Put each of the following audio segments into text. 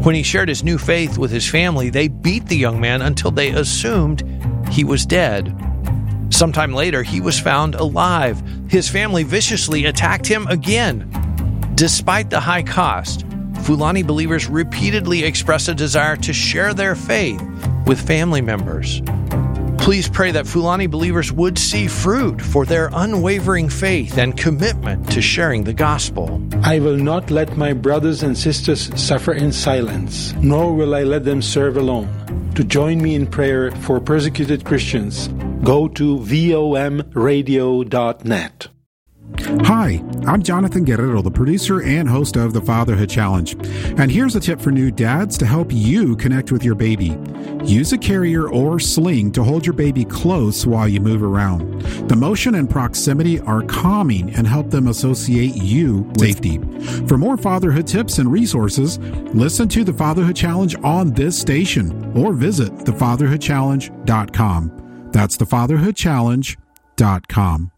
When he shared his new faith with his family, they beat the young man until they assumed he was dead. Sometime later, he was found alive. His family viciously attacked him again. Despite the high cost, Fulani believers repeatedly expressed a desire to share their faith with family members. Please pray that Fulani believers would see fruit for their unwavering faith and commitment to sharing the gospel. I will not let my brothers and sisters suffer in silence, nor will I let them serve alone. To join me in prayer for persecuted Christians, go to vomradio.net. Hi, I'm Jonathan Guerrero, the producer and host of the Fatherhood Challenge. And here's a tip for new dads to help you connect with your baby. Use a carrier or sling to hold your baby close while you move around. The motion and proximity are calming and help them associate you with safety. For more fatherhood tips and resources, listen to the Fatherhood Challenge on this station or visit thefatherhoodchallenge.com. That's thefatherhoodchallenge.com.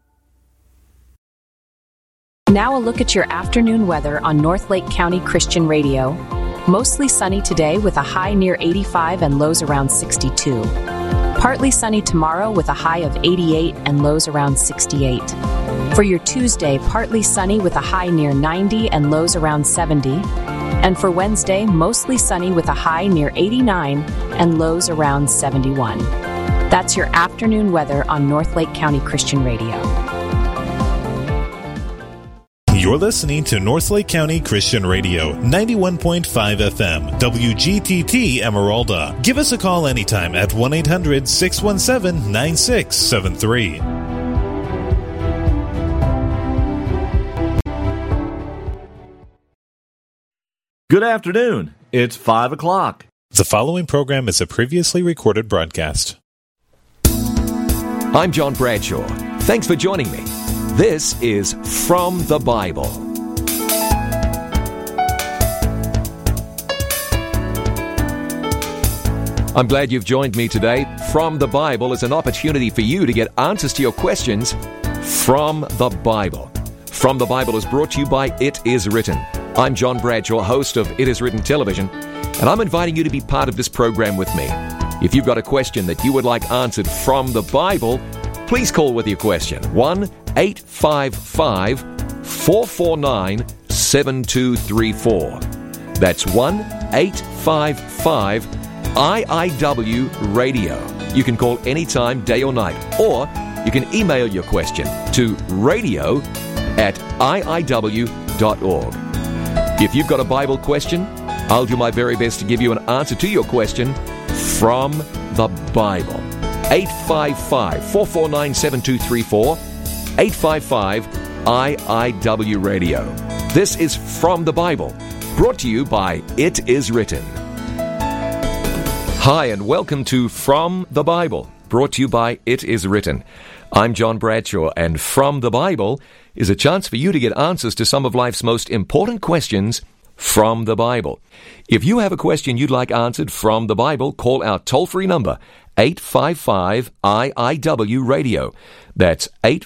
Now a look at your afternoon weather on North Lake County Christian Radio. Mostly sunny today with a high near 85 and lows around 62. Partly sunny tomorrow with a high of 88 and lows around 68. For your Tuesday, partly sunny with a high near 90 and lows around 70. And for Wednesday, mostly sunny with a high near 89 and lows around 71. That's your afternoon weather on North Lake County Christian Radio. You're listening to North Lake County Christian Radio, 91.5 FM, WGTT Emeralda. Give us a call anytime at 1-800-617-9673. Good afternoon. It's 5 o'clock. The following program is a previously recorded broadcast. I'm John Bradshaw. Thanks for joining me. This is From the Bible. I'm glad you've joined me today. From the Bible is an opportunity for you to get answers to your questions from the Bible. From the Bible is brought to you by It Is Written. I'm John Bradshaw, host of It Is Written Television, and I'm inviting you to be part of this program with me. If you've got a question that you would like answered from the Bible, please call with your question. 1-855-449-7234. That's 1-855-IIW Radio. You can call anytime, day or night, or you can email your question to radio@iiw.org. If you've got a Bible question, I'll do my very best to give you an answer to your question from the Bible. 855-449-7234, 855-IIW Radio. This is From the Bible, brought to you by It Is Written. Hi, and welcome to From the Bible, brought to you by It Is Written. I'm John Bradshaw, and From the Bible is a chance for you to get answers to some of life's most important questions from the Bible. If you have a question you'd like answered from the Bible, call our toll-free number, 855-IIW Radio. That's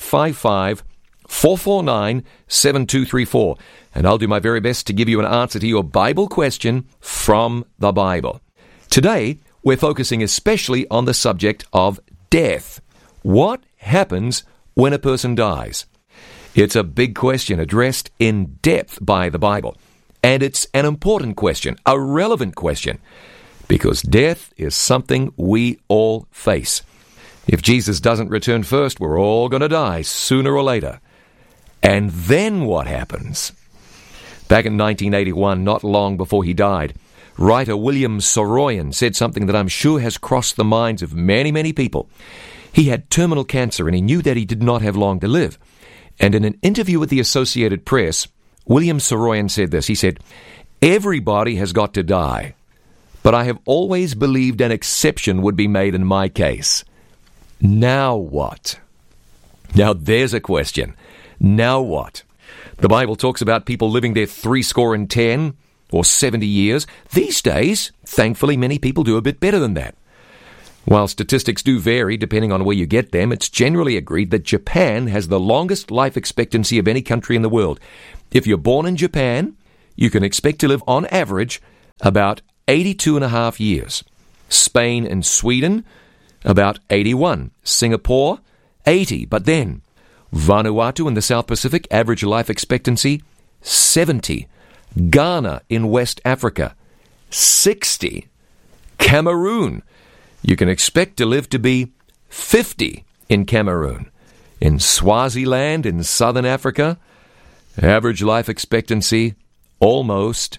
855-449-7234. And I'll do my very best to give you an answer to your Bible question from the Bible. Today, we're focusing especially on the subject of death. What happens when a person dies? It's a big question addressed in depth by the Bible. And it's an important question, a relevant question, because death is something we all face. If Jesus doesn't return first, we're all going to die sooner or later. And then what happens? Back in 1981, not long before he died, writer William Saroyan said something that I'm sure has crossed the minds of many, many people. He had terminal cancer and he knew that he did not have long to live. And in an interview with the Associated Press, William Saroyan said this. He said, "Everybody has got to die, but I have always believed an exception would be made in my case. Now what?" Now there's a question. Now what? The Bible talks about people living their 70 or 70 years. These days, thankfully, many people do a bit better than that. While statistics do vary depending on where you get them, it's generally agreed that Japan has the longest life expectancy of any country in the world. If you're born in Japan, you can expect to live on average about 82 and a half years. Spain and Sweden, about 81. Singapore, 80. But then, Vanuatu in the South Pacific, average life expectancy, 70. Ghana in West Africa, 60. Cameroon, you can expect to live to be 50 in Cameroon. In Swaziland in Southern Africa, average life expectancy almost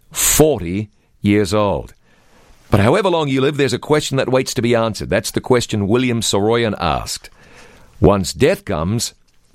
40 years old. But however long you live, there's a question that waits to be answered. That's the question William Soroyan asked. Once death comes,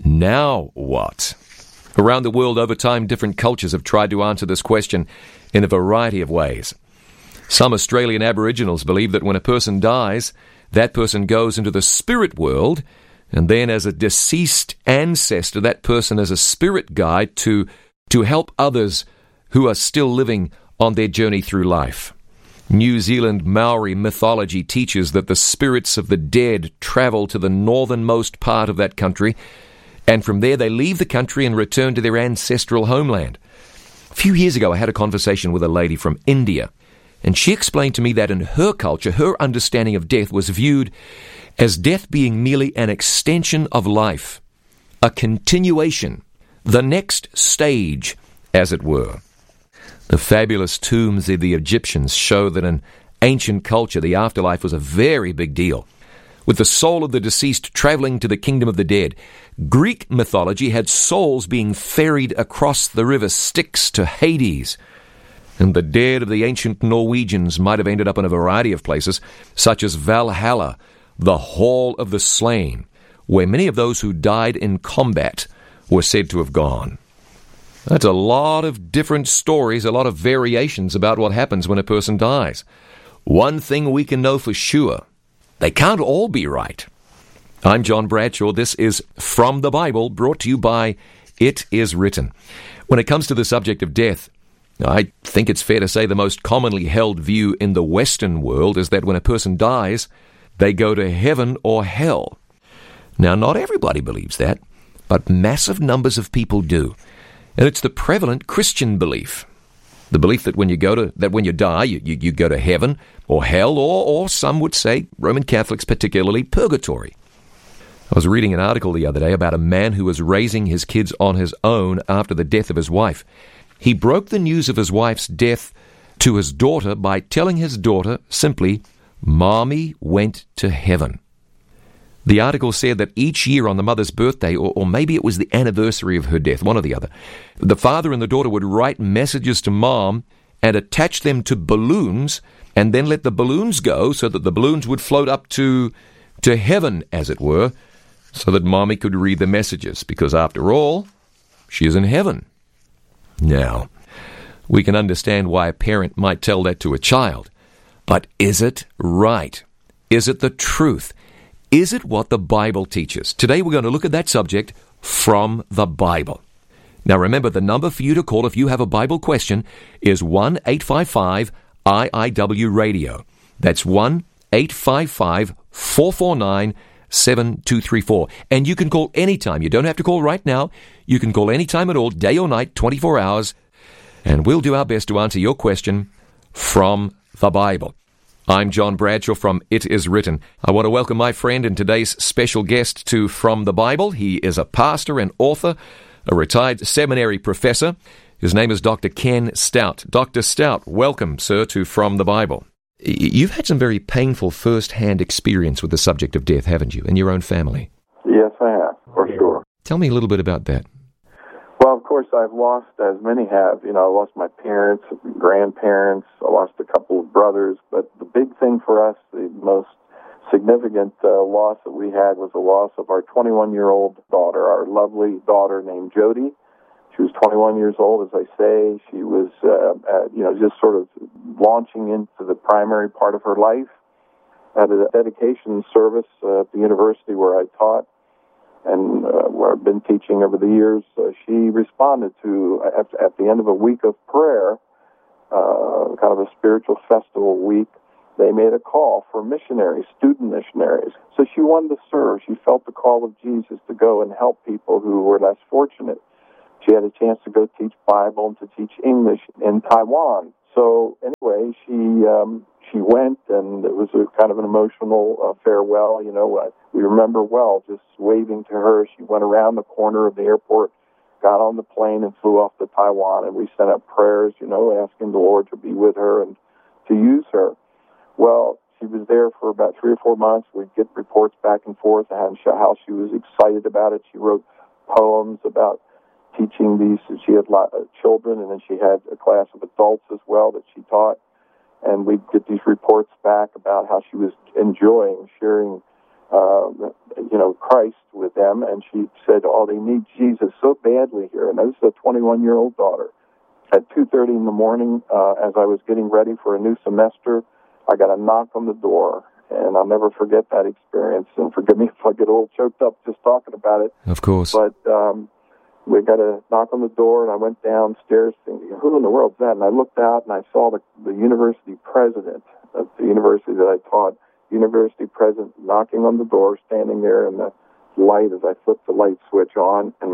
now what? Around the world over time, different cultures have tried to answer this question in a variety of ways. Some Australian Aboriginals believe that when a person dies, that person goes into the spirit world, and then as a deceased ancestor, that person is a spirit guide to help others who are still living on their journey through life. New Zealand Maori mythology teaches that the spirits of the dead travel to the northernmost part of that country, and from there they leave the country and return to their ancestral homeland. A few years ago I had a conversation with a lady from India, and she explained to me that in her culture, her understanding of death was viewed as death being merely an extension of life, a continuation, the next stage, as it were. The fabulous tombs of the Egyptians show that in ancient culture, the afterlife was a very big deal, with the soul of the deceased traveling to the kingdom of the dead. Greek mythology had souls being ferried across the river Styx to Hades, and the dead of the ancient Norwegians might have ended up in a variety of places, such as Valhalla, the Hall of the Slain, where many of those who died in combat were said to have gone. That's a lot of different stories, a lot of variations about what happens when a person dies. One thing we can know for sure, they can't all be right. I'm John Bradshaw. This is From the Bible, brought to you by It Is Written. When it comes to the subject of death, I think it's fair to say the most commonly held view in the Western world is that when a person dies, they go to heaven or hell. Now, not everybody believes that, but massive numbers of people do. And it's the prevalent Christian belief. The belief that when you die, you go to heaven or hell, or some would say, Roman Catholics particularly, purgatory. I was reading an article the other day about a man who was raising his kids on his own after the death of his wife. He broke the news of his wife's death to his daughter by telling his daughter simply, "Mommy went to heaven." The article said that each year on the mother's birthday, or maybe it was the anniversary of her death, one or the other, the father and the daughter would write messages to Mom and attach them to balloons, and then let the balloons go so that the balloons would float up to heaven, as it were, so that Mommy could read the messages, because after all, she is in heaven. Now, we can understand why a parent might tell that to a child, but is it right? Is it the truth? Is it what the Bible teaches? Today we're going to look at that subject from the Bible. Now remember, the number for you to call if you have a Bible question is 1-855-IIW-RADIO. That's 1-855-449-7234. And you can call anytime. You don't have to call right now. You can call anytime at all, day or night, 24 hours. And we'll do our best to answer your question from the Bible. I'm John Bradshaw from It Is Written. I want to welcome my friend and today's special guest to From the Bible. He is a pastor and author, a retired seminary professor. His name is Dr. Ken Stout. Dr. Stout, welcome, sir, to From the Bible. You've had some very painful first-hand experience with the subject of death, haven't you, in your own family? Yes, I have, for sure. Tell me a little bit about that. Well, of course, I've lost, as many have, I lost my parents, grandparents, I lost a couple of brothers, but the big thing for us, the most significant loss that we had was the loss of our 21-year-old daughter, our lovely daughter named Jody. She was 21 years old, as I say. She was, just sort of launching into the primary part of her life. At a dedication service at the university where I taught, and where I've been teaching over the years, she responded to, at the end of a week of prayer, kind of a spiritual festival week, they made a call for missionaries, student missionaries. So she wanted to serve. She felt the call of Jesus to go and help people who were less fortunate. She had a chance to go teach Bible and to teach English in Taiwan. So anyway, anyway, she went, and it was a kind of an emotional farewell. We remember well just waving to her. She went around the corner of the airport, got on the plane, and flew off to Taiwan. And we sent up prayers, asking the Lord to be with her and to use her. Well, she was there for about 3 or 4 months. We'd get reports back and forth on how she was excited about it. She wrote poems about teaching these. She had children, and then she had a class of adults as well that she taught. And we'd get these reports back about how she was enjoying sharing, Christ with them. And she said, they need Jesus so badly here. And this is a 21-year-old daughter. At 2:30 in the morning, as I was getting ready for a new semester, I got a knock on the door. And I'll never forget that experience. And forgive me if I get a little choked up just talking about it. Of course. But we got a knock on the door, and I went downstairs thinking, who in the world's that? And I looked out, and I saw the university president of the university that I taught, university president knocking on the door, standing there in the light as I flipped the light switch on, and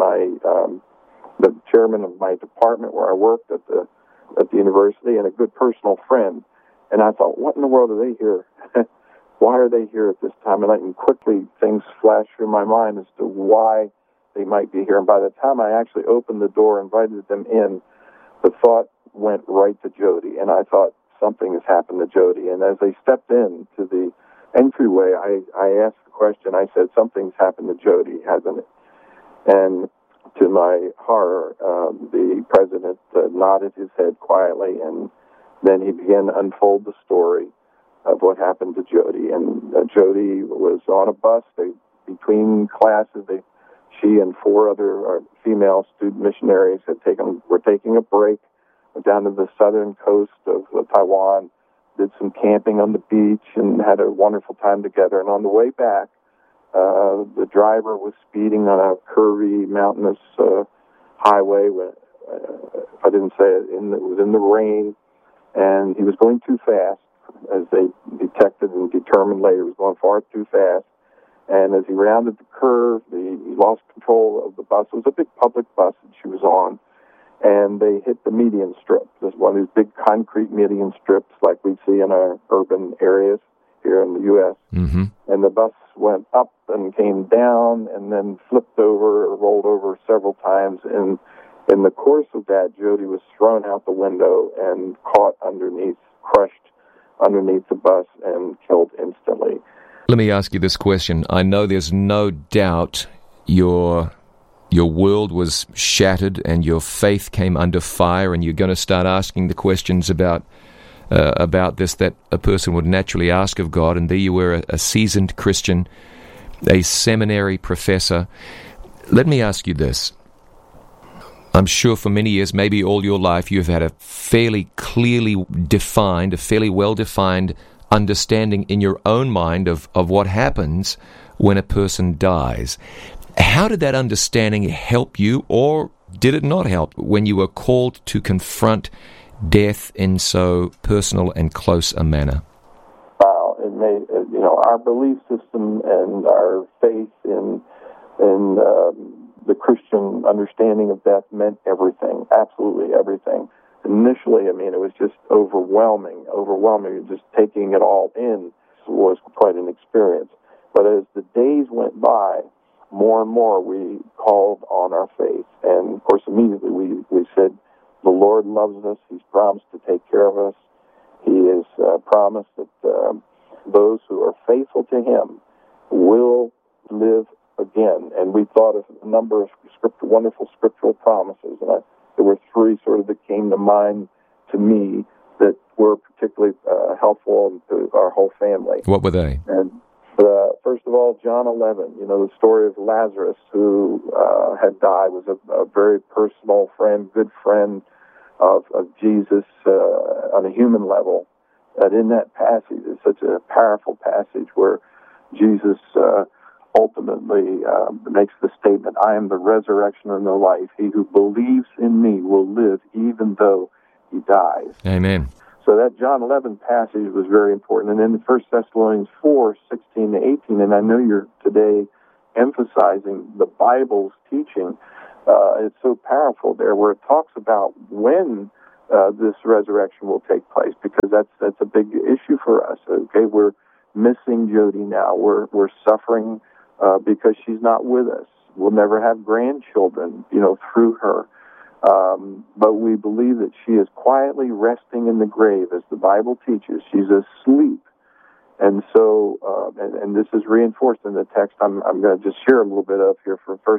the chairman of my department where I worked at the university, and a good personal friend. And I thought, what in the world are they here? Why are they here at this time? And quickly things flashed through my mind as to why they might be here. And by the time I actually opened the door, invited them in, the thought went right to Jody. And I thought, something has happened to Jody. And as they stepped in to the entryway, I asked the question. I said, something's happened to Jody, hasn't it? And to my horror, the president nodded his head quietly, and then he began to unfold the story of what happened to Jody. And Jody was on a bus. Between classes, she and 4 other female student missionaries were taking a break, went down to the southern coast of Taiwan, did some camping on the beach, and had a wonderful time together. And on the way back, the driver was speeding on a curvy, mountainous highway. If I didn't say it, it was in the rain, and he was going too fast, as they detected and determined later. He was going far too fast. And as he rounded the curve, he lost control of the bus. It was a big public bus that she was on, and they hit the median strip. There's one of these big concrete median strips like we see in our urban areas here in the U.S. Mm-hmm. And the bus went up and came down and then flipped over or rolled over several times. And in the course of that, Jody was thrown out the window and crushed underneath the bus and killed instantly. Let me ask you this question. I know there's no doubt your world was shattered and your faith came under fire, and you're going to start asking the questions about this that a person would naturally ask of God. And there you were, a seasoned Christian, a seminary professor. Let me ask you this. I'm sure for many years, maybe all your life, you've had a fairly clearly defined, a fairly well-defined understanding in your own mind of what happens when a person dies. How did that understanding help you, or did it not help when you were called to confront death in so personal and close a manner? Wow, it made our belief system and our faith in the Christian understanding of death meant everything, absolutely everything. Initially, it was just overwhelming. Just taking it all in was quite an experience. But as the days went by, more and more we called on our faith. And, of course, immediately we said, the Lord loves us. He's promised to take care of us. He has promised that those who are faithful to Him will live again. And we thought of a number of wonderful scriptural promises. And there were 3 sort of that came to mind to me that were particularly helpful to our whole family. What were they? And first of all, John 11, the story of Lazarus, who had died, was a very personal friend, good friend of Jesus on a human level. And in that passage, it's such a powerful passage where Jesus ultimately makes the statement, I am the resurrection and the life. He who believes in me will live even though he dies. Amen. So that John 11 passage was very important. And then 1 Thessalonians 4, 16 to 18, and I know you're today emphasizing the Bible's teaching. It's so powerful there where it talks about when this resurrection will take place, because that's a big issue for us. Okay, we're missing Jody now. We're suffering because she's not with us. We'll never have grandchildren, through her. But we believe that she is quietly resting in the grave, as the Bible teaches. She's asleep. And so, and this is reinforced in the text I'm going to just share a little bit of here from 1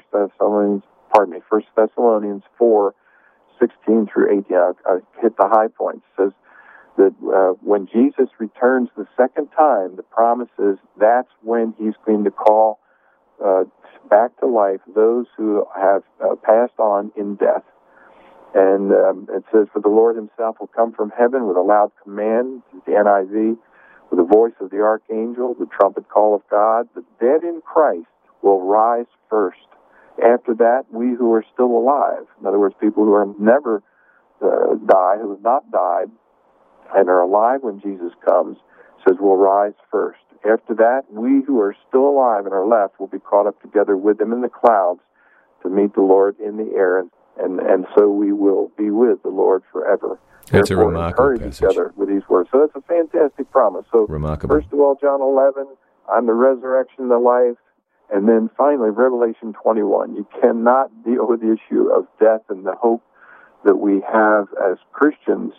Thessalonians 4, 16 through 18. I hit the high points. It says that when Jesus returns the second time, the promise is that's when he's going to call back to life those who have passed on in death. And it says, for the Lord himself will come from heaven with a loud command, the NIV, with the voice of the archangel, the trumpet call of God. The dead in Christ will rise first. After that, we who are still alive, in other words, people who are never die, who have not died, and are alive when Jesus comes, says will rise first. After that, we who are still alive and are left will be caught up together with them in the clouds to meet the Lord in the air, and so we will be with the Lord forever. That's Therefore, a remarkable encourage passage. each other with these words. So that's a fantastic promise. So Remarkable. First of all, John 11, I'm the resurrection, the life. And then finally, Revelation 21. You cannot deal with the issue of death and the hope that we have as Christians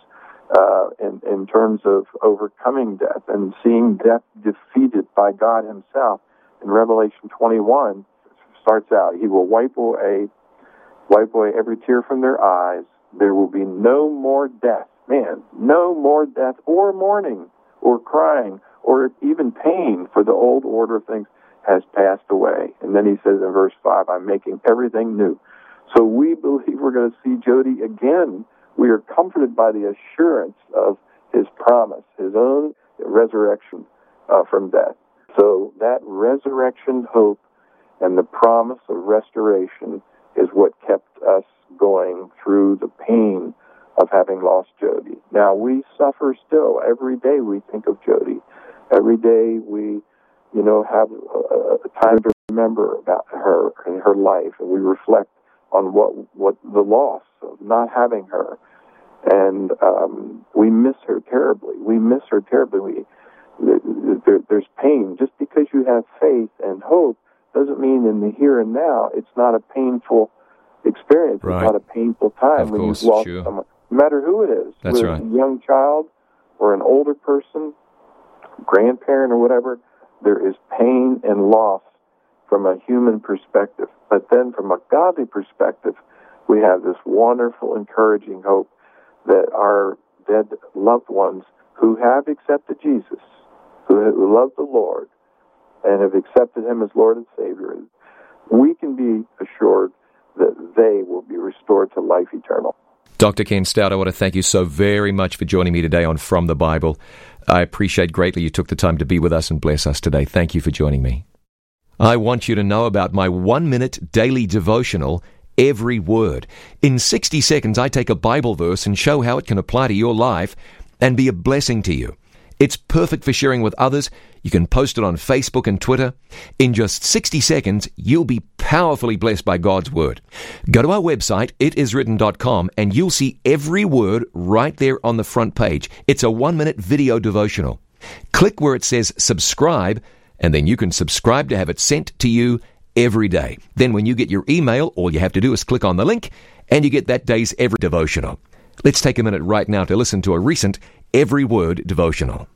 in terms of overcoming death and seeing death defeated by God himself. In Revelation 21, starts out, he will wipe away every tear from their eyes. There will be no more death. Man, no more death or mourning or crying or even pain, for the old order of things has passed away. And then he says in verse 5, I'm making everything new. So we believe we're going to see Jody again. We are comforted by the assurance of his promise, his own resurrection from death. So that resurrection hope and the promise of restoration is what kept us going through the pain of having lost Jody. Now, we suffer still. Every day we think of Jody. Every day we, have a time to remember about her and her life, and we reflect on what the loss of not having her. And we miss her terribly. There's pain. Just because you have faith and hope doesn't mean in the here and now it's not a painful experience. Right. It's not a painful time Of when course, you've lost sure. someone. No matter who it is. That's whether right. it's a young child or an older person, grandparent or whatever, there is pain and loss from a human perspective. But then from a godly perspective, we have this wonderful, encouraging hope that our dead loved ones who have accepted Jesus, who love the Lord, and have accepted him as Lord and Savior, we can be assured that they will be restored to life eternal. Dr. Ken Stout, I want to thank you so very much for joining me today on From the Bible. I appreciate greatly you took the time to be with us and bless us today. Thank you for joining me. I want you to know about my 1-minute daily devotional, Every Word. In 60 seconds, I take a Bible verse and show how it can apply to your life and be a blessing to you. It's perfect for sharing with others. You can post it on Facebook and Twitter. In just 60 seconds, you'll be powerfully blessed by God's Word. Go to our website, itiswritten.com, and you'll see every word right there on the front page. It's a 1-minute video devotional. Click where it says subscribe, and then you can subscribe to have it sent to you every day. Then when you get your email, all you have to do is click on the link, and you get that day's every devotional. Let's take a minute right now to listen to a recent Every Word devotional.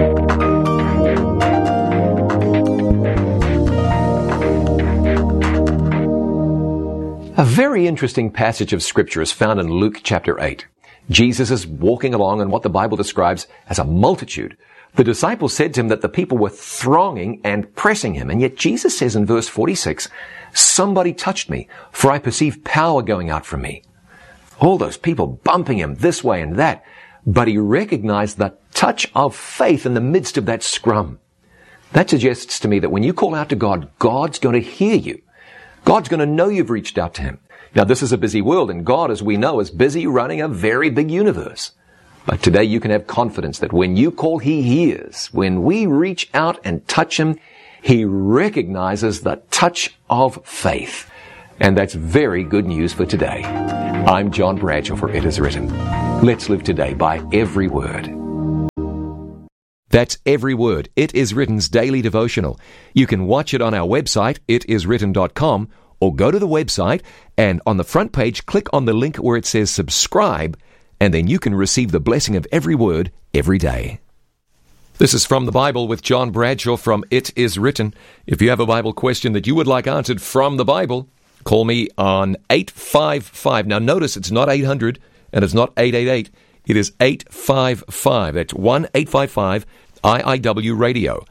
A very interesting passage of Scripture is found in Luke chapter 8. Jesus is walking along in what the Bible describes as a multitude. The disciples said to him that the people were thronging and pressing him, and yet Jesus says in verse 46, "Somebody touched me, for I perceive power going out from me." All those people bumping him this way and that, but he recognized the touch of faith in the midst of that scrum. That suggests to me that when you call out to God, God's going to hear you. God's going to know you've reached out to him. Now, this is a busy world, and God, as we know, is busy running a very big universe. But today you can have confidence that when you call, he hears. When we reach out and touch him, he recognizes the touch of faith. And that's very good news for today. I'm John Bradshaw for It Is Written. Let's live today by every word. That's Every Word. It Is Written's daily devotional. You can watch it on our website, itiswritten.com, or go to the website and on the front page, click on the link where it says subscribe, and then you can receive the blessing of every word every day. This is From the Bible with John Bradshaw from It Is Written. If you have a Bible question that you would like answered from the Bible, call me on 855. Now notice it's not 800 and it's not 888. It is 855. That's 1-855-IIW Radio.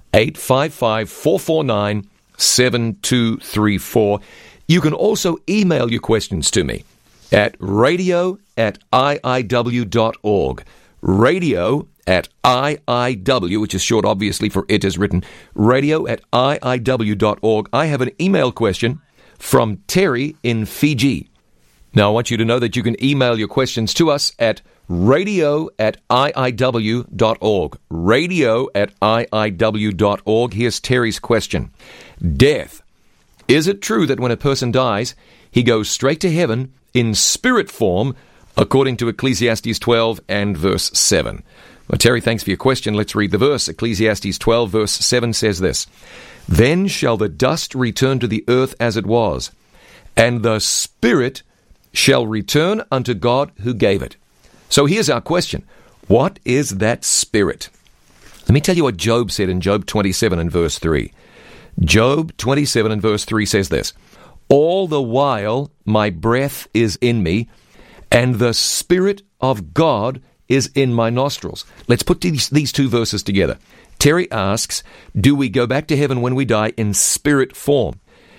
855-449-7234. You can also email your questions to me at radio@iiw.org. Radio@iiw, which is short, obviously, for It Is Written. Radio@iiw.org. I have an email question from Terry in Fiji. Now, I want you to know that you can email your questions to us at radio@iiw.org. Radio@iiw.org. Here's Terry's question. Death. Is it true that when a person dies, he goes straight to heaven in spirit form, according to Ecclesiastes 12 and verse 7? Well, Terry, thanks for your question. Let's read the verse. Ecclesiastes 12 verse 7 says this: Then shall the dust return to the earth as it was, and the spirit shall return unto God who gave it. So here's our question. What is that spirit? Let me tell you what Job said in Job 27 and verse 3. Job 27 and verse 3 says this: All the while my breath is in me, and the Spirit of God is in my nostrils. Let's put these two verses together. Terry asks, do we go back to heaven when we die in spirit form?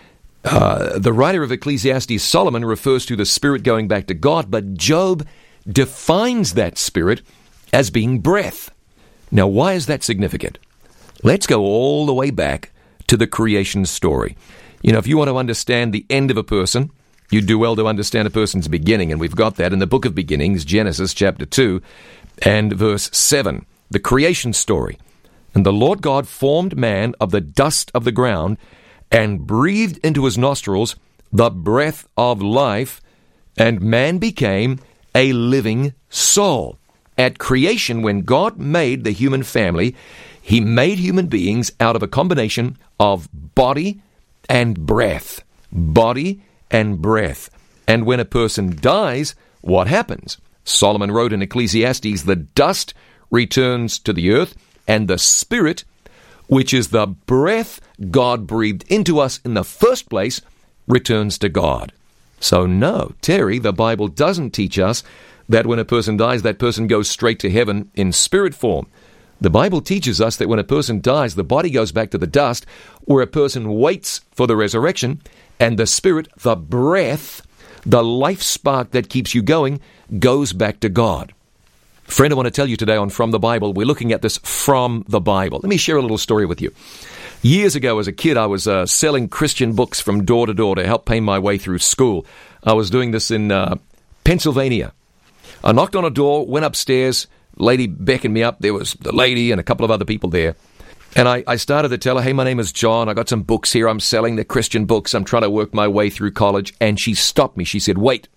The writer of Ecclesiastes, Solomon, refers to the Spirit going back to God, but Job defines that Spirit as being breath. Now, why is that significant? Let's go all the way back to the creation story. You know, if you want to understand the end of a person, you do well to understand a person's beginning, and we've got that in the book of beginnings, Genesis chapter 2 and verse 7, the creation story. And the Lord God formed man of the dust of the ground and breathed into his nostrils the breath of life, and man became a living soul. At creation, when God made the human family, he made human beings out of a combination of body and breath. Body and breath. And when a person dies, what happens? Solomon wrote in Ecclesiastes, the dust returns to the earth, and the spirit, which is the breath God breathed into us in the first place, returns to God. So no, Terry, the Bible doesn't teach us that when a person dies, that person goes straight to heaven in spirit form. The Bible teaches us that when a person dies, the body goes back to the dust, where a person waits for the resurrection, and the spirit, the breath, the life spark that keeps you going, goes back to God. Friend, I want to tell you today on From the Bible, we're looking at this from the Bible. Let me share a little story with you. Years ago, as a kid, I was selling Christian books from door to door to help pay my way through school. I was doing this in Pennsylvania. I knocked on a door, went upstairs, lady beckoned me up. There was the lady and a couple of other people there. And I started to tell her, hey, my name is John. I got some books here. I'm selling the Christian books. I'm trying to work my way through college. And she stopped me. She said, wait.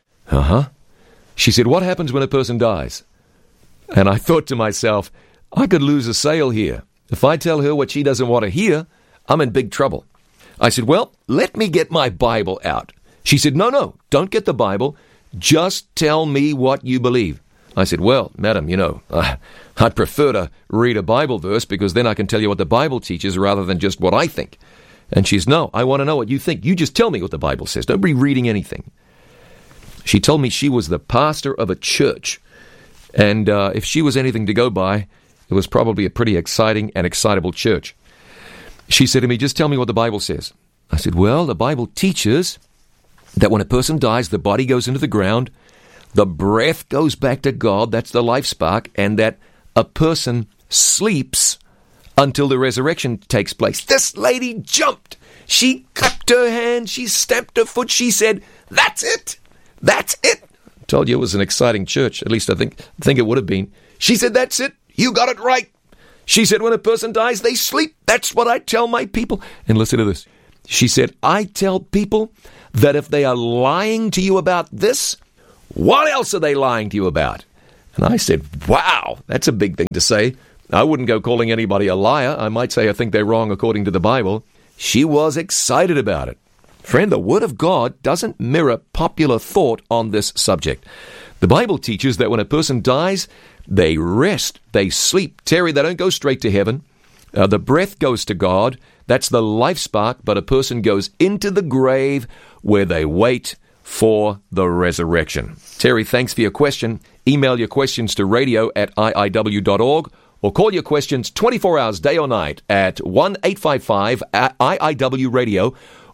She said, what happens when a person dies? And I thought to myself, I could lose a sale here. If I tell her what she doesn't want to hear, I'm in big trouble. I said, well, let me get my Bible out. She said, no, don't get the Bible. Just tell me what you believe. I said, well, madam, I'd prefer to read a Bible verse because then I can tell you what the Bible teaches rather than just what I think. And she said, no, I want to know what you think. You just tell me what the Bible says. Don't be reading anything. She told me she was the pastor of a church. And if she was anything to go by, it was probably a pretty exciting and excitable church. She said to me, just tell me what the Bible says. I said, well, the Bible teaches that when a person dies, the body goes into the ground, the breath goes back to God, that's the life spark, and that a person sleeps until the resurrection takes place. This lady jumped. She clapped her hand, she stamped her foot, she said, that's it. That's it. I told you it was an exciting church, at least I think it would have been. She said, that's it. You got it right. She said, when a person dies, they sleep. That's what I tell my people. And listen to this. She said, I tell people that if they are lying to you about this, What else are they lying to you about? And I said, wow, that's a big thing to say. I wouldn't go calling anybody a liar. I might say I think they're wrong according to the Bible. She was excited about it. Friend, the Word of God doesn't mirror popular thought on this subject. The Bible teaches that when a person dies, they rest, they sleep. Terry, they don't go straight to heaven. The breath goes to God. That's the life spark, but a person goes into the grave where they wait for the resurrection. Terry, thanks for your question. Email your questions to radio@iiw.org or call your questions 24 hours, day or night, at 1-855-IIW-RADIO,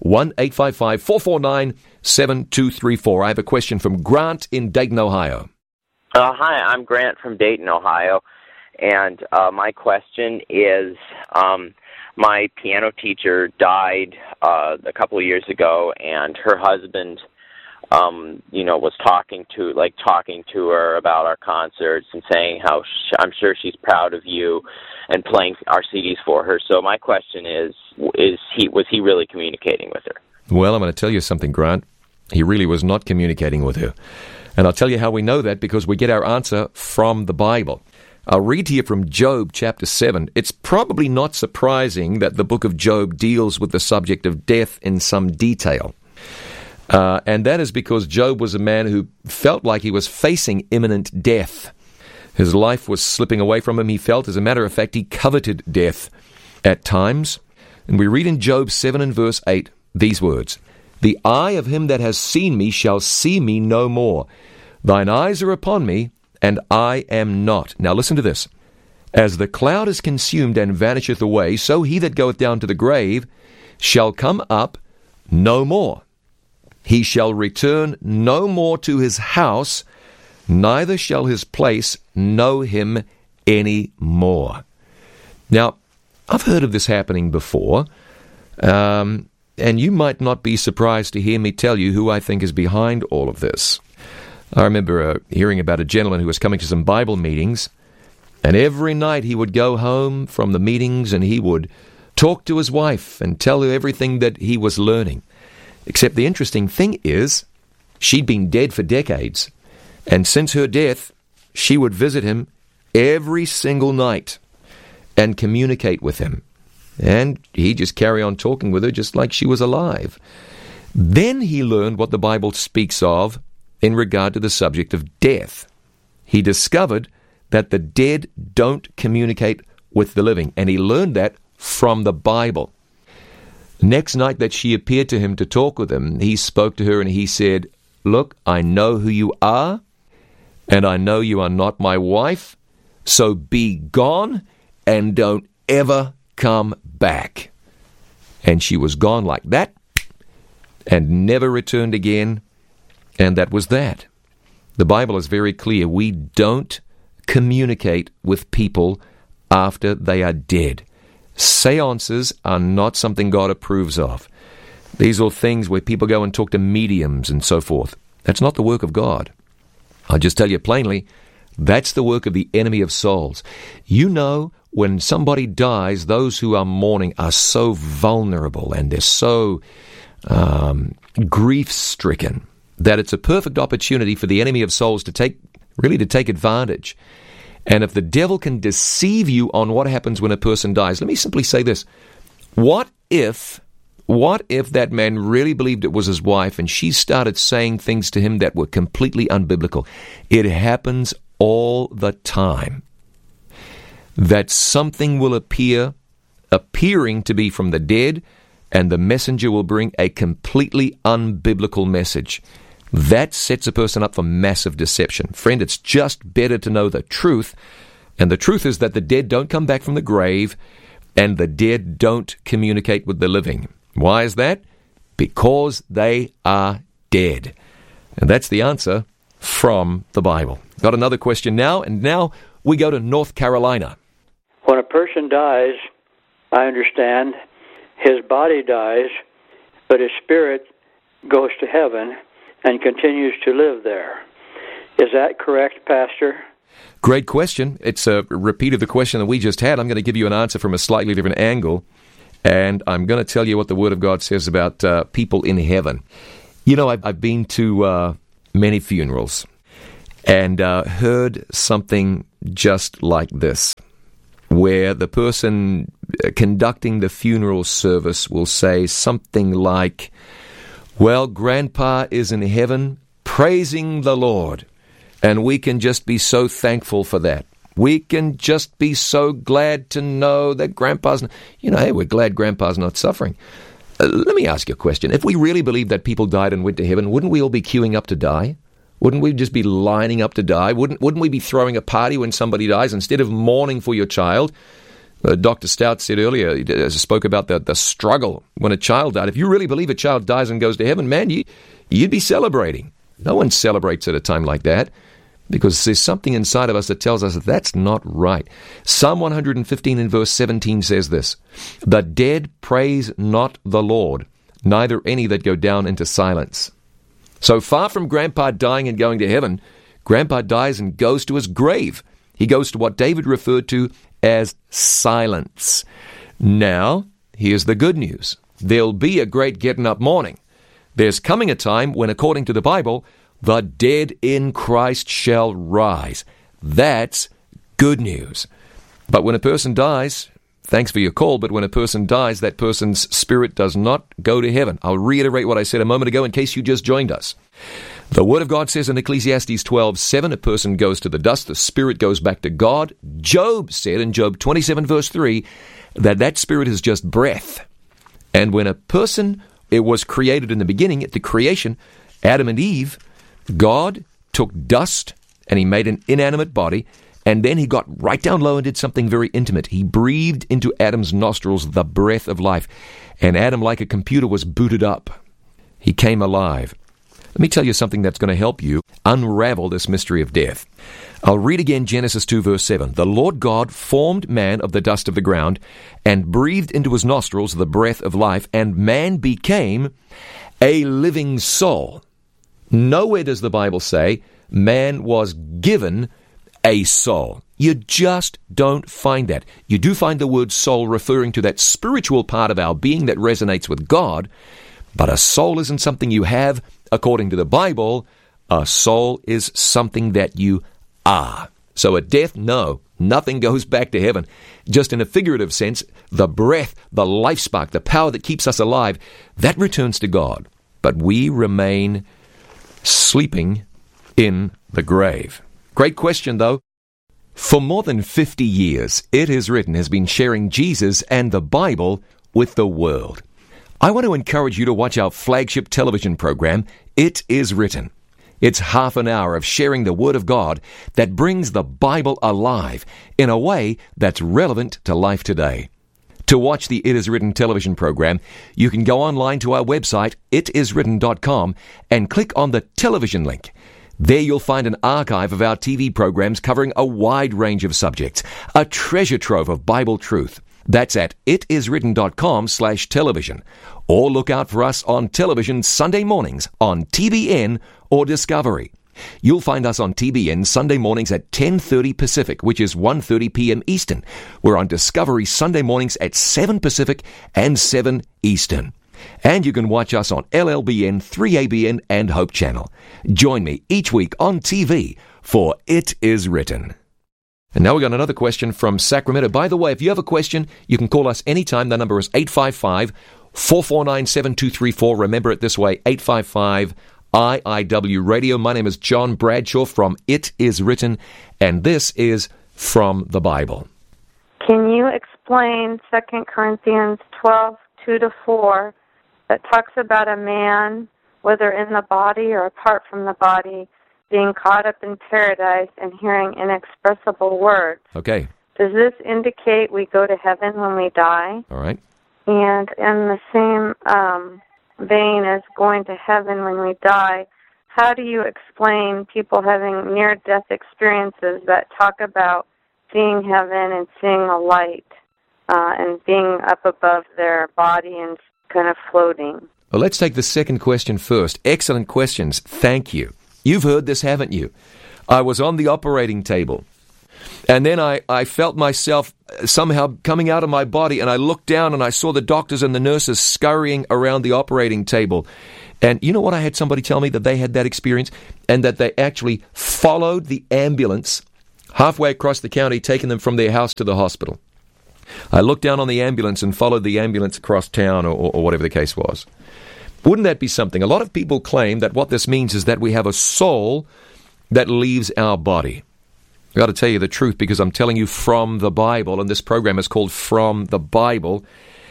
1-855-449-7234. I have a question from Grant in Dayton, Ohio. Hi, I'm Grant from Dayton, Ohio, and my question is, my piano teacher died a couple of years ago, and her husband was talking to her about our concerts and saying how I'm sure she's proud of you and playing our CDs for her. So my question is was he really communicating with her? Well, I'm going to tell you something, Grant. He really was not communicating with her. And I'll tell you how we know that, because we get our answer from the Bible. I'll read to you from Job chapter 7. It's probably not surprising that the book of Job deals with the subject of death in some detail. And that is because Job was a man who felt like he was facing imminent death. His life was slipping away from him, he felt. As a matter of fact, he coveted death at times. And we read in Job 7 and verse 8 these words, "The eye of him that has seen me shall see me no more. Thine eyes are upon me, and I am not." Now listen to this. "As the cloud is consumed and vanisheth away, so he that goeth down to the grave shall come up no more. He shall return no more to his house, neither shall his place know him any more." Now, I've heard of this happening before, and you might not be surprised to hear me tell you who I think is behind all of this. I remember hearing about a gentleman who was coming to some Bible meetings, and every night he would go home from the meetings and he would talk to his wife and tell her everything that he was learning. Except the interesting thing is, she'd been dead for decades, and since her death, she would visit him every single night and communicate with him. And he'd just carry on talking with her just like she was alive. Then he learned what the Bible speaks of in regard to the subject of death. He discovered that the dead don't communicate with the living, and he learned that from the Bible. Next night that she appeared to him to talk with him, he spoke to her and he said, "Look, I know who you are, and I know you are not my wife, so be gone and don't ever come back." And she was gone like that and never returned again, and that was that. The Bible is very clear. We don't communicate with people after they are dead. Seances are not something God approves of. These are things where people go and talk to mediums and so forth. That's not the work of God. I'll just tell you plainly, that's the work of the enemy of souls. You know, when somebody dies, those who are mourning are so vulnerable and they're so grief-stricken that it's a perfect opportunity for the enemy of souls to take advantage. And if the devil can deceive you on what happens when a person dies, let me simply say this. What if that man really believed it was his wife and she started saying things to him that were completely unbiblical? It happens all the time. That something will appearing to be from the dead, and the messenger will bring a completely unbiblical message. That sets a person up for massive deception. Friend, it's just better to know the truth, and the truth is that the dead don't come back from the grave, and the dead don't communicate with the living. Why is that? Because they are dead. And that's the answer from the Bible. Got another question now, and now we go to North Carolina. When a person dies, I understand, his body dies, but his spirit goes to heaven and continues to live there. Is that correct, Pastor? Great question. It's a repeat of the question that we just had. I'm going to give you an answer from a slightly different angle, and I'm going to tell you what the Word of God says about people in heaven. You know, I've been to many funerals and heard something just like this, where the person conducting the funeral service will say something like, well, Grandpa is in heaven praising the Lord, and we can just be so thankful for that. We can just be so glad to know that Grandpa's, hey, we're glad Grandpa's not suffering. Let me ask you a question. If we really believed that people died and went to heaven, wouldn't we all be queuing up to die? Wouldn't we just be lining up to die? Wouldn't we be throwing a party when somebody dies instead of mourning for your child? Dr. Stout said earlier, spoke about the struggle when a child died. If you really believe a child dies and goes to heaven, man, you'd be celebrating. No one celebrates at a time like that because there's something inside of us that tells us that that's not right. Psalm 115 and verse 17 says this, "The dead praise not the Lord, neither any that go down into silence." So far from Grandpa dying and going to heaven, Grandpa dies and goes to his grave. He goes to what David referred to as silence. Now, here's the good news. There'll be a great getting up morning. There's coming a time when, according to the Bible, the dead in Christ shall rise. That's good news. But when a person dies, thanks for your call, but when a person dies, that person's spirit does not go to heaven. I'll reiterate what I said a moment ago in case you just joined us. The Word of God says in Ecclesiastes 12:7, a person goes to the dust, the spirit goes back to God. Job said in Job 27 verse 3 that spirit is just breath. And when a person, it was created in the beginning, at the creation, Adam and Eve, God took dust and he made an inanimate body, and then he got right down low and did something very intimate. He breathed into Adam's nostrils the breath of life, and Adam, like a computer, was booted up. He came alive. Let me tell you something that's going to help you unravel this mystery of death. I'll read again Genesis 2 verse 7. "The Lord God formed man of the dust of the ground and breathed into his nostrils the breath of life, and man became a living soul." Nowhere does the Bible say man was given a soul. You just don't find that. You do find the word soul referring to that spiritual part of our being that resonates with God, but a soul isn't something you have. According to the Bible, a soul is something that you are. So at death, no, nothing goes back to heaven. Just in a figurative sense, the breath, the life spark, the power that keeps us alive, that returns to God. But we remain sleeping in the grave. Great question, though. For more than 50 years, It Is Written has been sharing Jesus and the Bible with the world. I want to encourage you to watch our flagship television program, It Is Written. It's half an hour of sharing the Word of God that brings the Bible alive in a way that's relevant to life today. To watch the It Is Written television program, you can go online to our website, itiswritten.com, and click on the television link. There you'll find an archive of our TV programs covering a wide range of subjects, a treasure trove of Bible truth. That's at itiswritten.com/television. Or look out for us on television Sunday mornings on TBN or Discovery. You'll find us on TBN Sunday mornings at 10:30 Pacific, which is 1:30 p.m. Eastern. We're on Discovery Sunday mornings at 7 Pacific and 7 Eastern. And you can watch us on LLBN, 3ABN, and Hope Channel. Join me each week on TV for It Is Written. And now we got another question from Sacramento. By the way, if you have a question, you can call us anytime. The number is 855-449-7234. Remember it this way, 855-IIW Radio. My name is John Bradshaw from It Is Written, and this is From the Bible. Can you explain 2 Corinthians 12:2-4 that talks about a man, whether in the body or apart from the body, being caught up in paradise and hearing inexpressible words? Okay. Does this indicate we go to heaven when we die? All right. And in the same vein as going to heaven when we die, how do you explain people having near-death experiences that talk about seeing heaven and seeing the light and being up above their body and kind of floating? Well, let's take the second question first. Excellent questions. Thank you. You've heard this, haven't you? I was on the operating table. And then I felt myself somehow coming out of my body, and I looked down and I saw the doctors and the nurses scurrying around the operating table. And you know what? I had somebody tell me that they had that experience and that they actually followed the ambulance halfway across the county, taking them from their house to the hospital. I looked down on the ambulance and followed the ambulance across town or whatever the case was. Wouldn't that be something? A lot of people claim that what this means is that we have a soul that leaves our body. I've got to tell you the truth because I'm telling you from the Bible, and this program is called From the Bible.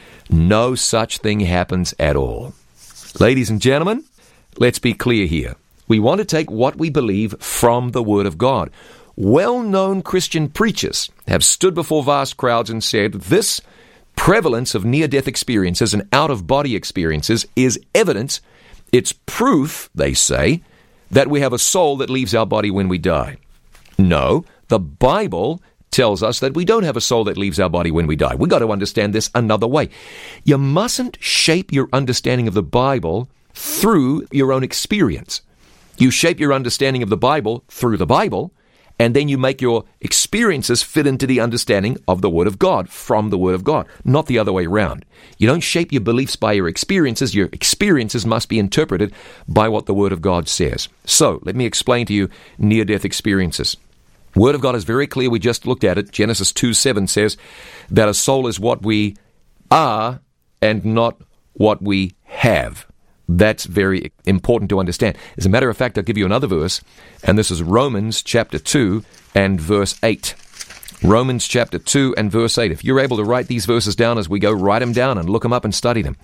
No such thing happens at all. Ladies and gentlemen, let's be clear here. We want to take what we believe from the Word of God. Well-known Christian preachers have stood before vast crowds and said, this prevalence of near-death experiences and out-of-body experiences is evidence, it's proof, they say, that we have a soul that leaves our body when we die. No, the Bible tells us that we don't have a soul that leaves our body when we die. We've got to understand this another way. You mustn't shape your understanding of the Bible through your own experience. You shape your understanding of the Bible through the Bible, and then you make your experiences fit into the understanding of the Word of God, from the Word of God, not the other way around. You don't shape your beliefs by your experiences. Your experiences must be interpreted by what the Word of God says. So, let me explain to you near-death experiences. Word of God is very clear. We just looked at it. Genesis 2:7 says that a soul is what we are and not what we have. That's very important to understand. As a matter of fact, I'll give you another verse, and this is Romans chapter 2 and verse 8. Romans chapter 2 and verse 8. If you're able to write these verses down as we go, write them down and look them up and study them.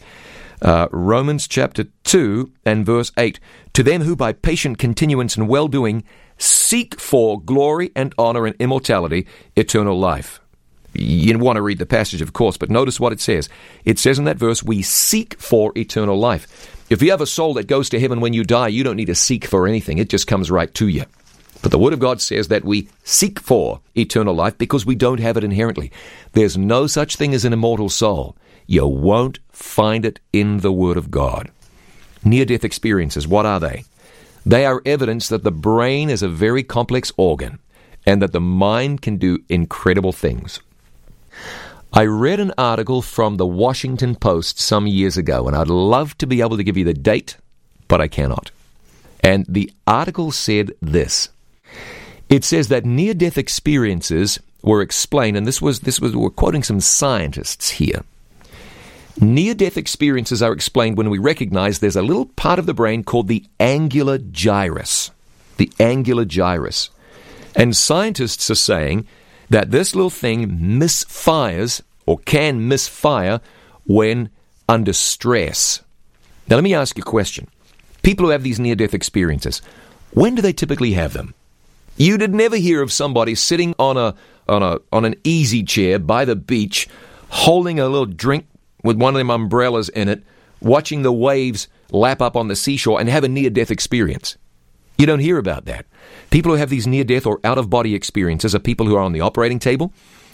Romans chapter 2 and verse 8. To them who by patient continuance and well-doing seek for glory and honor and immortality, eternal life. You want to read the passage, of course, but notice what it says. It says in that verse, we seek for eternal life. If you have a soul that goes to heaven when you die, you don't need to seek for anything. It just comes right to you. But the Word of God says that we seek for eternal life because we don't have it inherently. There's no such thing as an immortal soul. You won't find it in the Word of God. Near-death experiences, what are they? They are evidence that the brain is a very complex organ and that the mind can do incredible things. I read an article from the Washington Post some years ago, and I'd love to be able to give you the date, but I cannot. And the article said this. It says that near-death experiences were explained, and we're quoting some scientists here. Near-death experiences are explained when we recognize there's a little part of the brain called the angular gyrus. The angular gyrus. And scientists are saying that this little thing misfires or can misfire when under stress. Now let me ask you a question. People who have these near-death experiences, when do they typically have them? You'd never hear of somebody sitting on an easy chair by the beach, holding a little drink with one of them umbrellas in it, watching the waves lap up on the seashore and have a near-death experience. You don't hear about that. People who have these near-death or out-of-body experiences are people who are on the operating table.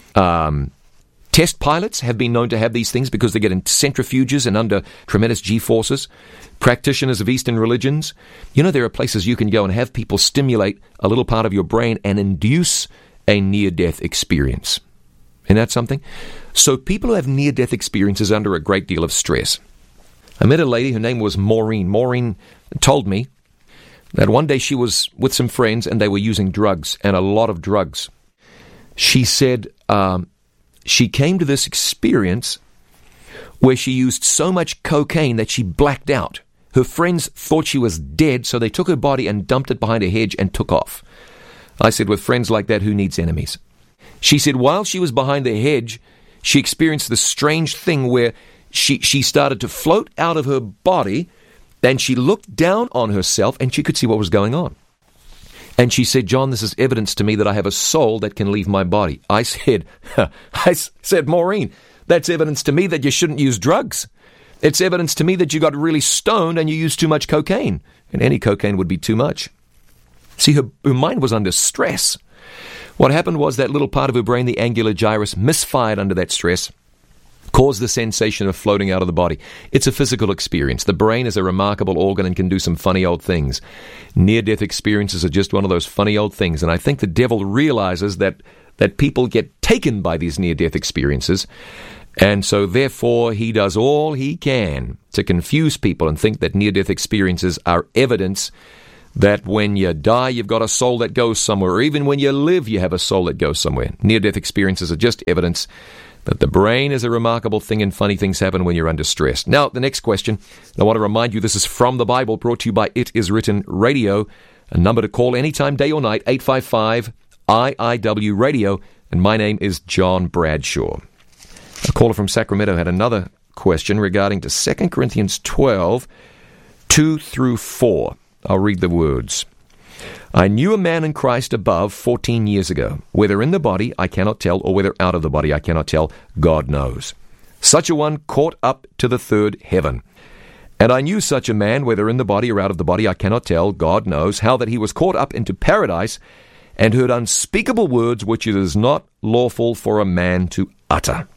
Test pilots have been known to have these things because they get in centrifuges and under tremendous G-forces. Practitioners of Eastern religions. You know, there are places you can go and have people stimulate a little part of your brain and induce a near-death experience. Isn't that something? So people who have near-death experiences under a great deal of stress. I met a lady, her name was Maureen. Maureen told me that one day she was with some friends and they were using drugs, and a lot of drugs. She said she came to this experience where she used so much cocaine that she blacked out. Her friends thought she was dead, so they took her body and dumped it behind a hedge and took off. I said, with friends like that, who needs enemies? She said while she was behind the hedge, she experienced this strange thing where she started to float out of her body, and she looked down on herself and she could see what was going on. And she said, John, this is evidence to me that I have a soul that can leave my body. I said, Maureen, that's evidence to me that you shouldn't use drugs. It's evidence to me that you got really stoned and you used too much cocaine. And any cocaine would be too much. See, her mind was under stress. What happened was that little part of her brain, the angular gyrus, misfired under that stress, caused the sensation of floating out of the body. It's a physical experience. The brain is a remarkable organ and can do some funny old things. Near-death experiences are just one of those funny old things, and I think the devil realizes that that people get taken by these near-death experiences, and so therefore he does all he can to confuse people and think that near-death experiences are evidence that when you die, you've got a soul that goes somewhere, or even when you live, you have a soul that goes somewhere. Near-death experiences are just evidence that the brain is a remarkable thing and funny things happen when you're under stress. Now, the next question, I want to remind you this is From the Bible, brought to you by It Is Written Radio. A number to call anytime, day or night, 855-IIW Radio, and my name is John Bradshaw. A caller from Sacramento had another question regarding to 2 Corinthians 12, 2 through 4. I'll read the words. I knew a man in Christ above 14 years ago. Whether in the body, I cannot tell, or whether out of the body, I cannot tell. God knows. Such a one caught up to the third heaven. And I knew such a man, whether in the body or out of the body, I cannot tell. God knows how that he was caught up into paradise and heard unspeakable words which it is not lawful for a man to utter.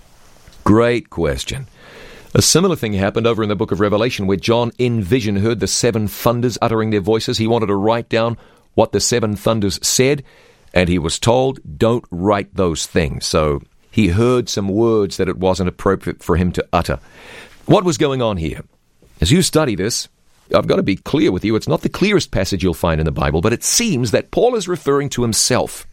Great question. A similar thing happened over in the book of Revelation where John in vision heard the seven thunders uttering their voices. He wanted to write down what the seven thunders said, and he was told, don't write those things. So he heard some words that it wasn't appropriate for him to utter. What was going on here? As you study this, I've got to be clear with you, it's not the clearest passage you'll find in the Bible, but it seems that Paul is referring to himself.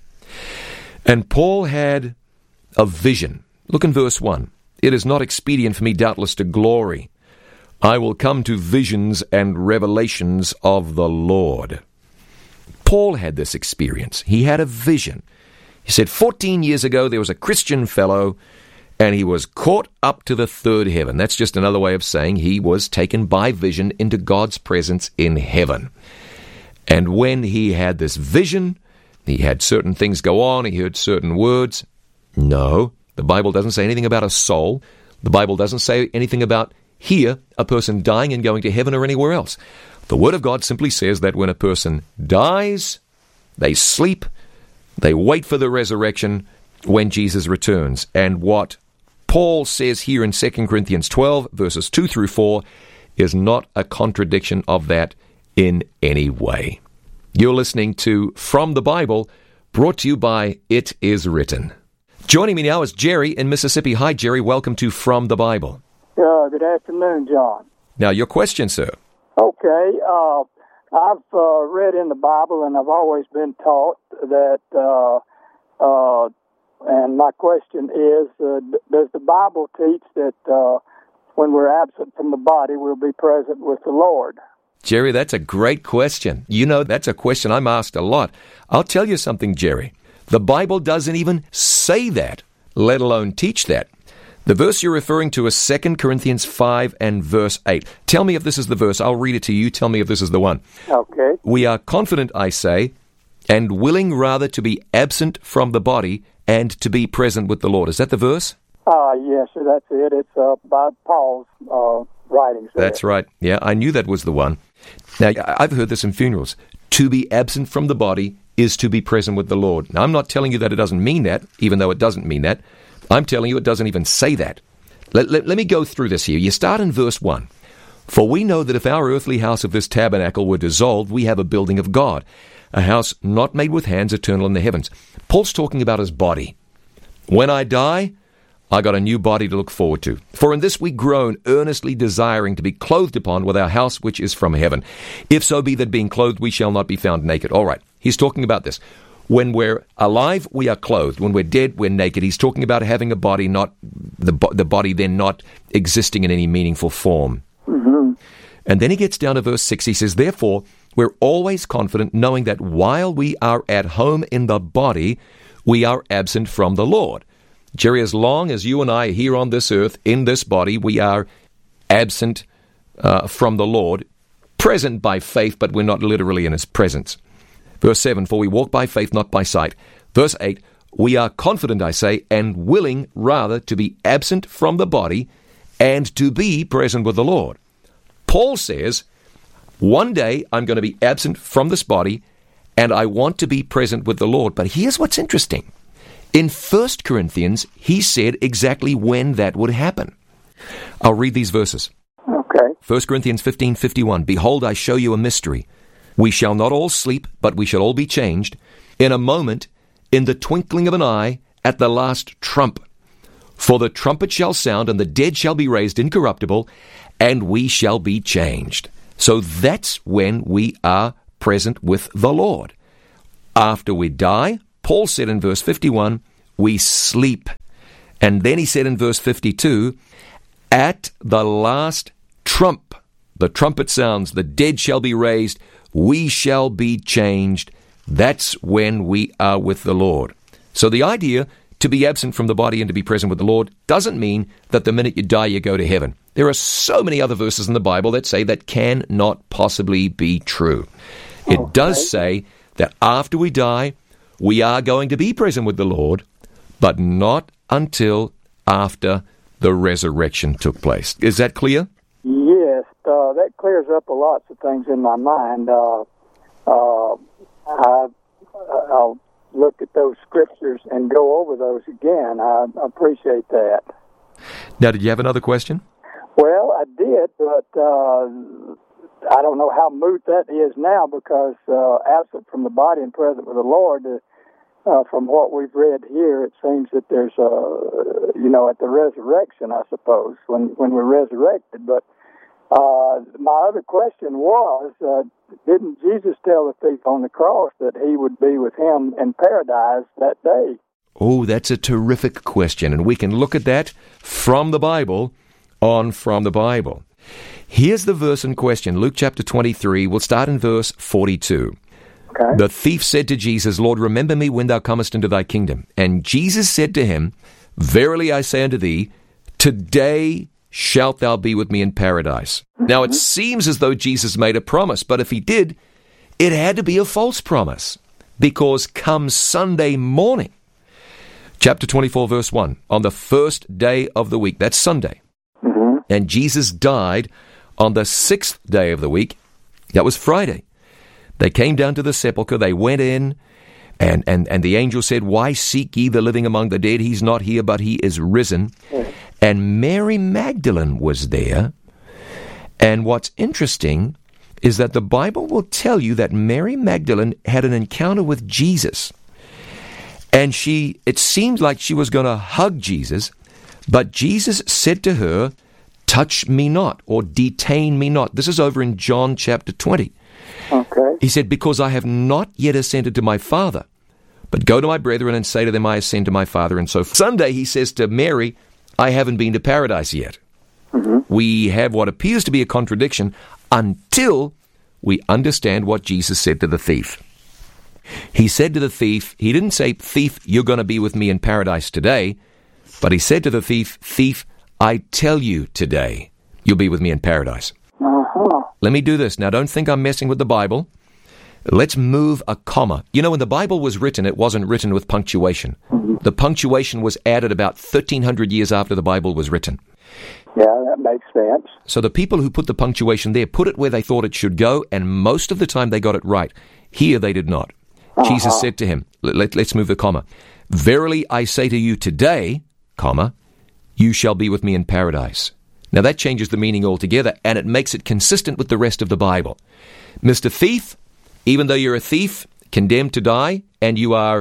And Paul had a vision. Look in verse 1. It is not expedient for me, doubtless, to glory. I will come to visions and revelations of the Lord. Paul had this experience. He had a vision. He said 14 years ago there was a Christian fellow and he was caught up to the third heaven. That's just another way of saying he was taken by vision into God's presence in heaven. And when he had this vision, he had certain things go on, he heard certain words. No, the Bible doesn't say anything about a soul. The Bible doesn't say anything about here, a person dying and going to heaven or anywhere else. The Word of God simply says that when a person dies, they sleep, they wait for the resurrection when Jesus returns. And what Paul says here in 2 Corinthians 12, verses 2 through 4, is not a contradiction of that in any way. You're listening to From the Bible, brought to you by It Is Written. Joining me now is Jerry in Mississippi. Hi, Jerry. Welcome to From the Bible. Good afternoon, John. Now, your question, sir. Okay. I've read in the Bible, and I've always been taught that, and my question is, does the Bible teach that when we're absent from the body, we'll be present with the Lord? Jerry, that's a great question. You know, that's a question I'm asked a lot. I'll tell you something, Jerry. The Bible doesn't even say that, let alone teach that. The verse you're referring to is 2 Corinthians 5 and verse 8. Tell me if this is the verse. I'll read it to you. Tell me if this is the one. Okay. We are confident, I say, and willing rather to be absent from the body and to be present with the Lord. Is that the verse? Yes, sir, that's it. It's by Paul's writings. That's right. Yeah, I knew that was the one. Now, I've heard this in funerals. To be absent from the body is to be present with the Lord. Now, I'm not telling you that it doesn't mean that, even though it doesn't mean that. I'm telling you it doesn't even say that. Let me go through this here. You start in verse 1. For we know that if our earthly house of this tabernacle were dissolved, we have a building of God, a house not made with hands, eternal in the heavens. Paul's talking about his body. When I die, I got a new body to look forward to. For in this we groan, earnestly desiring to be clothed upon with our house which is from heaven. If so be that being clothed we shall not be found naked. All right, he's talking about this. When we're alive, we are clothed. When we're dead, we're naked. He's talking about having a body, not the body then not existing in any meaningful form. Mm-hmm. And then he gets down to verse 6. He says, therefore, we're always confident, knowing that while we are at home in the body, we are absent from the Lord. Jerry, as long as you and I are here on this earth, in this body, we are absent from the Lord, present by faith, but we're not literally in his presence. Verse 7, for we walk by faith, not by sight. Verse 8, we are confident, I say, and willing rather to be absent from the body and to be present with the Lord. Paul says, one day I'm going to be absent from this body and I want to be present with the Lord. But here's what's interesting. In 1 Corinthians, he said exactly when that would happen. I'll read these verses. Okay. 1 Corinthians 15:51, behold, I show you a mystery. We shall not all sleep, but we shall all be changed. In a moment, in the twinkling of an eye, at the last trump. For the trumpet shall sound, and the dead shall be raised incorruptible, and we shall be changed. So that's when we are present with the Lord. After we die, Paul said in verse 51, we sleep. And then he said in verse 52, at the last trump, the trumpet sounds, the dead shall be raised, we shall be changed. That's when we are with the Lord. So the idea to be absent from the body and to be present with the Lord doesn't mean that the minute you die, you go to heaven. There are so many other verses in the Bible that say that cannot possibly be true. It does say that after we die, we are going to be present with the Lord, but not until after the resurrection took place. Is that clear? Yes, that clears up a lot of things in my mind. I'll look at those scriptures and go over those again. I appreciate that. Now, did you have another question? Well, I did, but I don't know how moot that is now because absent from the body and present with the Lord, from what we've read here, it seems that there's at the resurrection, I suppose, when we're resurrected. But my other question was, didn't Jesus tell the thief on the cross that he would be with him in paradise that day? Oh, that's a terrific question, and we can look at that from the Bible, from the Bible. Here's the verse in question, Luke chapter 23. We'll start in verse 42. Okay. The thief said to Jesus, Lord, remember me when thou comest into thy kingdom. And Jesus said to him, verily I say unto thee, today shalt thou be with me in paradise. Now it seems as though Jesus made a promise, but if he did, it had to be a false promise, because come Sunday morning, chapter 24, verse 1, on the first day of the week, that's Sunday, and Jesus died on the 6th day of the week, that was Friday. They came down to the sepulchre, they went in, and the angel said, why seek ye the living among the dead? He's not here, but he is risen. And Mary Magdalene was there. And what's interesting is that the Bible will tell you that Mary Magdalene had an encounter with Jesus. And it seemed like she was going to hug Jesus, but Jesus said to her, touch me not, or detain me not. This is over in John chapter 20. Okay. He said, because I have not yet ascended to my Father, but go to my brethren and say to them, I ascend to my Father. And so Sunday he says to Mary, I haven't been to paradise yet. We have what appears to be a contradiction until we understand what Jesus said to the thief. He said to the thief, he didn't say, thief, you're going to be with me in paradise today, but he said to the thief, thief, I tell you today, you'll be with me in paradise. Let me do this. Now, don't think I'm messing with the Bible. Let's move a comma. You know, when the Bible was written, it wasn't written with punctuation. The punctuation was added about 1,300 years after the Bible was written. Yeah, that makes sense. So the people who put the punctuation there put it where they thought it should go, and most of the time they got it right. Here they did not. Jesus said to him, let's move the comma. Verily I say to you today, comma, you shall be with me in paradise. Now that changes the meaning altogether, and it makes it consistent with the rest of the Bible. Mr. Thief, even though you're a thief, condemned to die, and you are,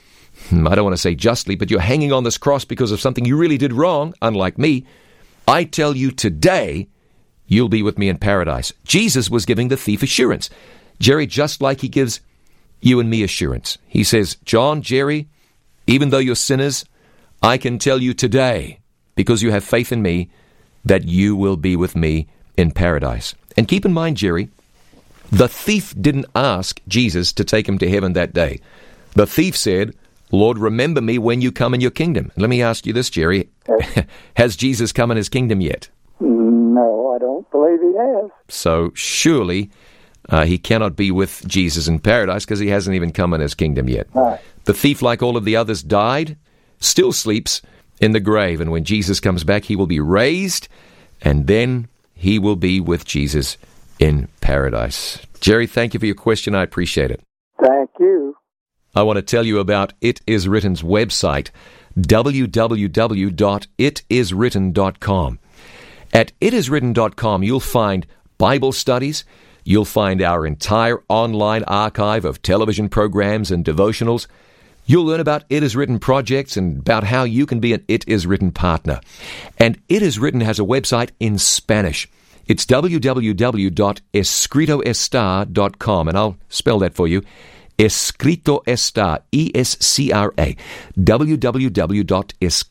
I don't want to say justly, but you're hanging on this cross because of something you really did wrong, unlike me, I tell you today, you'll be with me in paradise. Jesus was giving the thief assurance. Jerry, just like he gives you and me assurance. He says, John, Jerry, even though you're sinners, I can tell you today, because you have faith in me, that you will be with me in paradise. And keep in mind, Jerry, the thief didn't ask Jesus to take him to heaven that day. The thief said, Lord, remember me when you come in your kingdom. Let me ask you this, Jerry. Has Jesus come in his kingdom yet? No, I don't believe he has. So surely he cannot be with Jesus in paradise because he hasn't even come in his kingdom yet. Right. The thief, like all of the others, died, still sleeps in the grave. And when Jesus comes back, he will be raised, and then he will be with Jesus in paradise. Jerry, thank you for your question. I appreciate it. Thank you. I want to tell you about It Is Written's website, www.itiswritten.com. At itiswritten.com, you'll find Bible studies. You'll find our entire online archive of television programs and devotionals. You'll learn about It Is Written projects and about how you can be an It Is Written partner. And It Is Written has a website in Spanish. It's www.escritoestar.com, and I'll spell that for you. Escrito Estar, E-S-C-R-A, www.escritoestar.com.